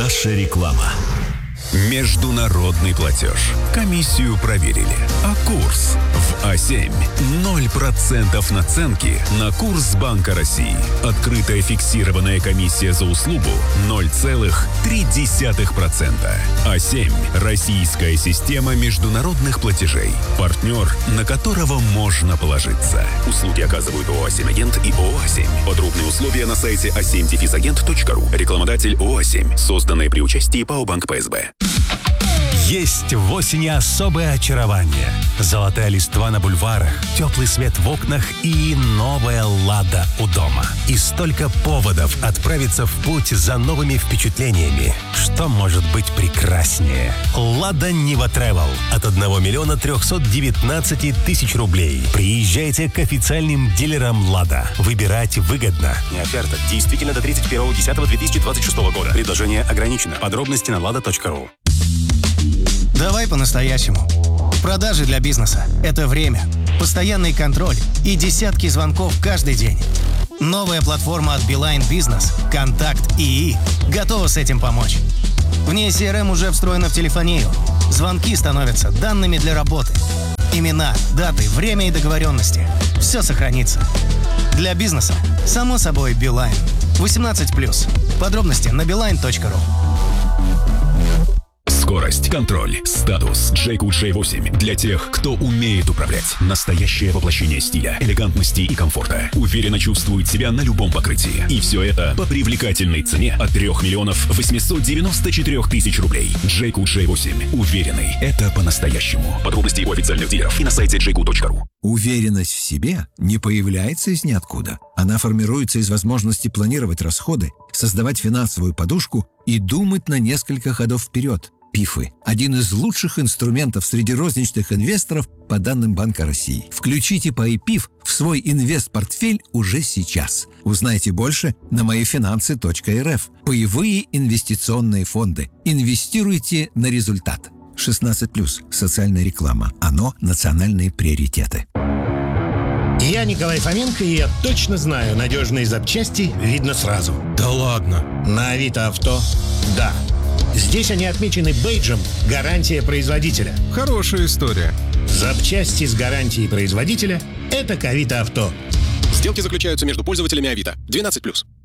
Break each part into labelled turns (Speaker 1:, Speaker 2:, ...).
Speaker 1: Наша реклама. Международный платеж. Комиссию проверили. А курс в А7. 0% наценки на курс Банка России. Открытая фиксированная комиссия за услугу 0,3%. А7. Российская система международных платежей. Партнер, на которого можно положиться. Услуги оказывают ООО «А7 Агент» и ООО «А7». Подробные условия на сайте a7-агент.ру. Рекламодатель ООО «А7». Созданное при участии ПАО «Банк ПСБ».
Speaker 2: Есть в осени особое очарование. Золотая листва на бульварах, теплый свет в окнах и новая «Лада» у дома. И столько поводов отправиться в путь за новыми впечатлениями. Что может быть прекраснее? «Лада Нива Тревел» от 1 миллиона 319 тысяч рублей. Приезжайте к официальным дилерам «Лада». Выбирать выгодно.
Speaker 3: Не оферта. Действительно до 31.10.2026 года. Предложение ограничено. Подробности на lada.ru.
Speaker 4: Давай по-настоящему. Продажи для бизнеса – это время, постоянный контроль и десятки звонков каждый день. Новая платформа от Beeline Business «Контакт ИИ» готова с этим помочь. В ней CRM уже встроена в телефонию. Звонки становятся данными для работы. Имена, даты, время и договоренности – все сохранится. Для бизнеса – само собой Beeline. 18+. Подробности на beeline.ru.
Speaker 1: Скорость, контроль, статус. Джейкwood J8 для тех, кто умеет управлять. Настоящее воплощение стиля, элегантности и комфорта. Уверенно чувствует себя на любом покрытии. И все это по привлекательной цене от 3 миллионов 894 тысяч рублей. Джейкwood J8. Уверенный. Это по-настоящему. Подробности у официальных дилеров и на сайте jaycood.ru.
Speaker 5: Уверенность в себе не появляется из ниоткуда. Она формируется из возможности планировать расходы, создавать финансовую подушку и думать на несколько ходов вперед. ПИФы – один из лучших инструментов среди розничных инвесторов по данным Банка России. Включите ПАИ-ПИФ в свой инвест-портфель уже сейчас. Узнайте больше на моифинансы.рф. Паевые инвестиционные фонды. Инвестируйте на результат. 16+. Социальная реклама. Оно – национальные приоритеты.
Speaker 6: Я Николай Фоменко, и я точно знаю, надежные запчасти видно сразу.
Speaker 4: Да ладно?
Speaker 6: На Авито Авто – да. Здесь они отмечены бейджем «Гарантия производителя».
Speaker 7: Хорошая история.
Speaker 6: Запчасти с гарантией производителя – это к Авито Авто.
Speaker 3: Сделки заключаются между пользователями Авито. 12+.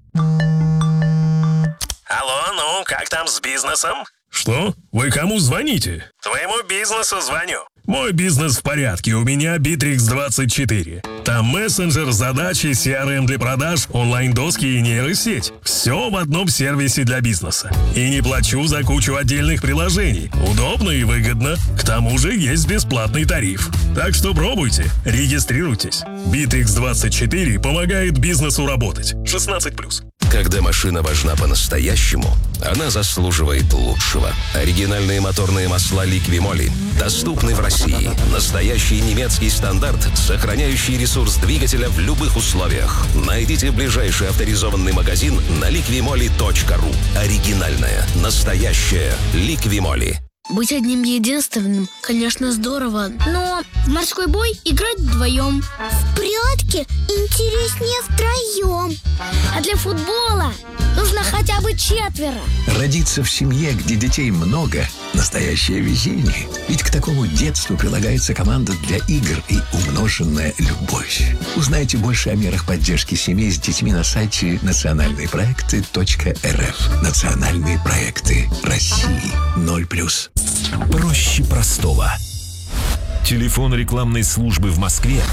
Speaker 8: Алло, ну, как там с бизнесом?
Speaker 9: Что? Вы кому звоните?
Speaker 8: Твоему бизнесу звоню.
Speaker 9: Мой бизнес в порядке, у меня Bittrex24. Там мессенджер, задачи, CRM для продаж, онлайн-доски и нейросеть. Все в одном сервисе для бизнеса. И не плачу за кучу отдельных приложений. Удобно и выгодно. К тому же есть бесплатный тариф. Так что пробуйте, регистрируйтесь. Bittrex24 помогает бизнесу работать. 16+.
Speaker 10: Когда машина важна по-настоящему, она заслуживает лучшего. Оригинальные моторные масла Liqui-Moly доступны в России. Настоящий немецкий стандарт, сохраняющий ресурс двигателя в любых условиях. Найдите ближайший авторизованный магазин на liqui-moly.ru. Оригинальная, настоящая Liqui-Moly.
Speaker 11: Быть одним единственным, конечно, здорово, но в морской бой играть вдвоем.
Speaker 12: В прятки интереснее втроем.
Speaker 11: А для футбола нужно хотя бы 4.
Speaker 13: Родиться в семье, где детей много – настоящее везение. Ведь к такому детству прилагается команда для игр и умноженная любовь. Узнайте больше о мерах поддержки семей с детьми на сайте национальныепроекты.рф. Национальные проекты России. 0+.
Speaker 1: Проще простого. Телефон рекламной службы в Москве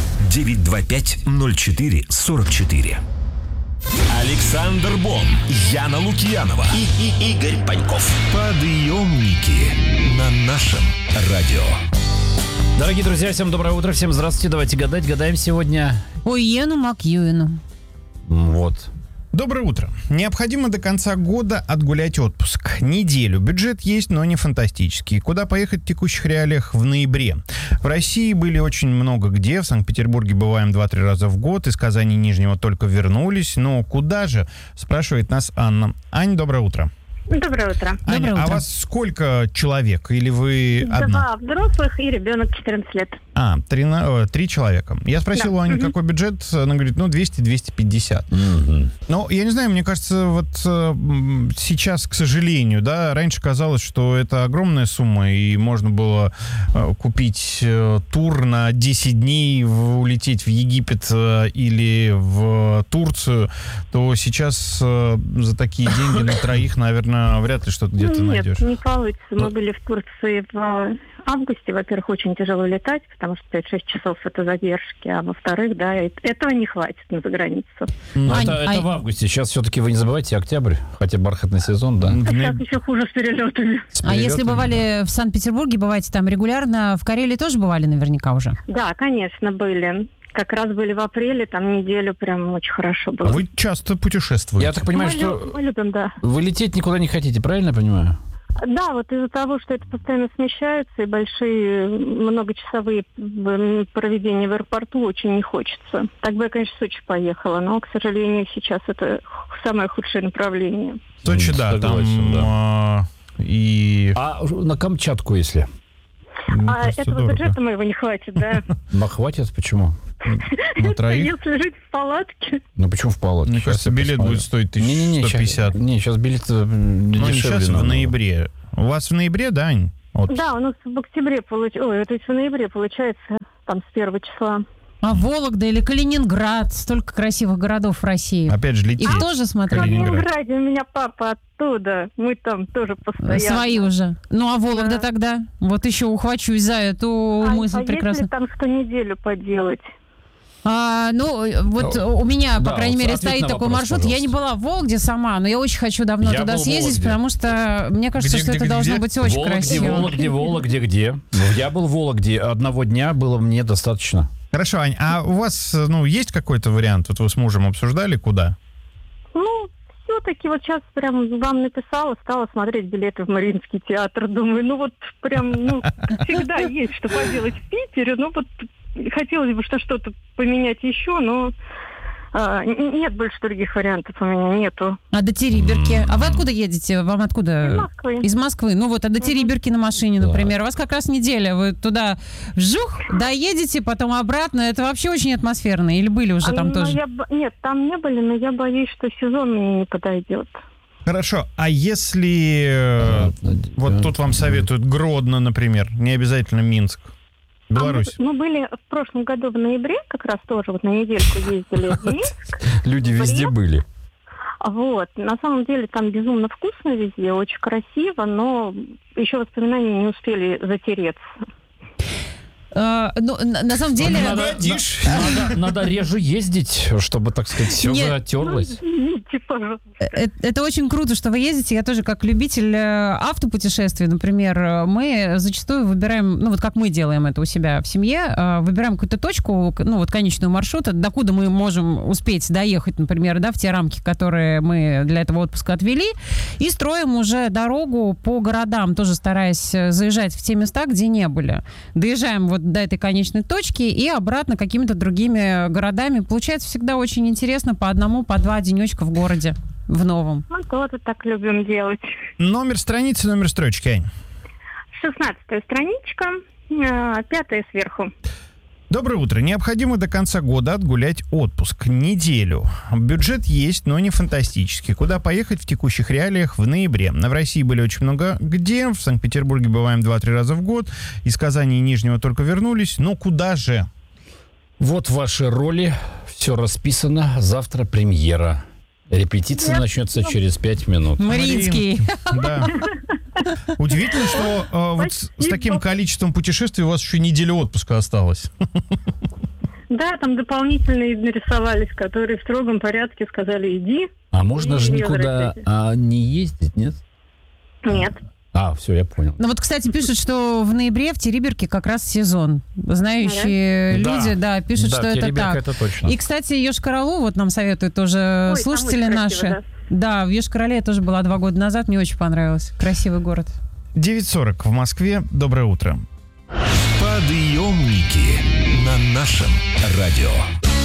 Speaker 1: 925-04-44. Александр Бон, Яна Лукьянова
Speaker 8: и Игорь Паньков.
Speaker 1: Подъемники на нашем радио.
Speaker 14: Дорогие друзья, всем доброе утро, всем здравствуйте. Давайте гадать. Гадаем сегодня
Speaker 15: Иену Макьюину.
Speaker 14: Вот.
Speaker 7: Доброе утро. Необходимо до конца года отгулять отпуск. Неделю. Бюджет есть, но не фантастический. Куда поехать в текущих реалиях в ноябре? В России были очень много где. В Санкт-Петербурге бываем 2-3 раза в год. Из Казани и Нижнего только вернулись. Но куда же? Спрашивает нас Анна. Ань, доброе утро.
Speaker 16: Доброе утро.
Speaker 7: Аня, а вас сколько человек? Или вы одна?
Speaker 16: 2 взрослых и ребенок 14 лет.
Speaker 7: 3 человека. Я спросил у Ани, какой бюджет. Она говорит, 200-250. Но я не знаю, мне кажется, вот сейчас, к сожалению, да, раньше казалось, что это огромная сумма, и можно было купить тур на 10 дней, улететь в Египет или в Турцию, то сейчас за такие деньги на троих, наверное, вряд ли что-то где-то найдешь.
Speaker 16: Нет, не получится. Мы были в Турции в августе. Во-первых, очень тяжело летать, потому что 5-6 часов это задержки, а во-вторых, да, этого не хватит на заграницу.
Speaker 14: Это в августе. Сейчас все-таки вы не забывайте октябрь, хотя бархатный сезон, да.
Speaker 16: Сейчас еще хуже с перелетами.
Speaker 15: А если бывали в Санкт-Петербурге, бываете там регулярно, в Карелии тоже бывали наверняка уже?
Speaker 16: Да, конечно, были. Как раз были в апреле, там неделю прям очень хорошо было.
Speaker 7: А вы часто путешествуете?
Speaker 14: Я так понимаю, что
Speaker 16: мы любим, да.
Speaker 14: Вы лететь никуда не хотите, правильно я понимаю?
Speaker 16: Да, вот из-за того, что это постоянно смещается, и большие многочасовые проведения в аэропорту очень не хочется. Так бы я, конечно, в Сочи поехала, но, к сожалению, сейчас это самое худшее направление.
Speaker 7: Сочи, да,
Speaker 14: согласен,
Speaker 7: там и...
Speaker 14: А на Камчатку, если?
Speaker 16: Этого бюджета моего не хватит, да?
Speaker 14: Но хватит, почему?
Speaker 7: На троих?
Speaker 16: Если жить в палатке.
Speaker 14: Ну почему в палатке?
Speaker 7: Мне кажется, билет будет стоить 1150.
Speaker 14: Сейчас билет дешевле.
Speaker 7: Сейчас в ноябре. У вас в ноябре, да, Ань?
Speaker 16: Да, у нас в октябре то есть в ноябре получается, там с 1 числа.
Speaker 15: А Вологда или Калининград, столько красивых городов в России.
Speaker 7: Опять же, лети.
Speaker 15: Их тоже смотрели?
Speaker 16: В Калининграде у меня папа оттуда. Мы там тоже постоянно.
Speaker 15: Свои уже. Ну, а Вологда тогда? Вот еще ухвачусь за эту мысль прекрасно.
Speaker 16: Если там что неделю поделать?
Speaker 15: Вот у меня, по крайней мере, стоит такой маршрут.
Speaker 14: Пожалуйста.
Speaker 15: Я не была в Вологде сама, но я очень хочу давно туда съездить, потому что мне кажется, что это должно быть очень красиво.
Speaker 14: Вологде, где? Я был в Вологде. Одного дня было мне достаточно.
Speaker 7: Хорошо, Ань, а у вас, есть какой-то вариант? Вот вы с мужем обсуждали, куда?
Speaker 16: Все-таки вот сейчас прям вам написала, стала смотреть билеты в Мариинский театр. Думаю, всегда есть что поделать в Питере. Хотелось бы что-то поменять еще, но нет больше других вариантов у меня, нету.
Speaker 15: А до Териберки? А вы откуда едете? Вам откуда?
Speaker 16: Из Москвы.
Speaker 15: Из Москвы. А до Териберки на машине, например. У вас как раз неделя. Вы туда доедете, потом обратно. Это вообще очень атмосферно. Или были уже там тоже?
Speaker 16: Нет, там не были, но я боюсь, что сезон мне не подойдет.
Speaker 7: Хорошо, а если вот тут вам советуют Гродно, например, не обязательно Минск? Беларусь.
Speaker 16: Мы были в прошлом году в ноябре, как раз тоже на недельку ездили в Минск.
Speaker 14: Люди везде были.
Speaker 16: На самом деле там безумно вкусно везде, очень красиво, но еще воспоминания не успели затереться.
Speaker 15: На самом деле...
Speaker 14: Надо реже ездить, чтобы, так сказать, все затерлось.
Speaker 15: Это очень круто, что вы ездите. Я тоже как любитель автопутешествий, например, мы зачастую выбираем, как мы делаем это у себя в семье, выбираем какую-то точку, конечную маршрута, докуда мы можем успеть доехать, например, в те рамки, которые мы для этого отпуска отвели, и строим уже дорогу по городам, тоже стараясь заезжать в те места, где не были. Доезжаем до этой конечной точки и обратно какими-то другими городами. Получается всегда очень интересно по одному, по два денечка в городе, в новом.
Speaker 16: Мы тоже так любим делать.
Speaker 7: Номер страницы, номер строчки, Ань.
Speaker 16: 16-я страничка, 5-я сверху.
Speaker 7: Доброе утро. Необходимо до конца года отгулять отпуск. Неделю. Бюджет есть, но не фантастический. Куда поехать в текущих реалиях в ноябре? В России были очень много где. В Санкт-Петербурге бываем 2-3 раза в год. Из Казани и Нижнего только вернулись. Но куда же?
Speaker 14: Вот ваши роли. Все расписано. Завтра премьера. Репетиция начнется через 5 минут.
Speaker 15: Мариинский.
Speaker 7: Да. Удивительно, что с таким количеством путешествий у вас еще неделя отпуска осталась.
Speaker 16: Да, там дополнительные нарисовались, которые в строгом порядке сказали «иди».
Speaker 14: А можно же никуда не ездить, нет?
Speaker 16: Нет.
Speaker 14: Все, я понял.
Speaker 15: Кстати, пишут, что в ноябре в Териберке как раз сезон. Знающие люди, пишут, что это так.
Speaker 14: Это точно.
Speaker 15: И, кстати, Йошкар-Олу нам советуют тоже слушатели наши.
Speaker 16: Красиво,
Speaker 15: да, в Йошкар-Оле я тоже была 2 года назад, мне очень понравилось. Красивый город.
Speaker 7: 9:40 в Москве. Доброе утро.
Speaker 2: Подъемники на нашем радио.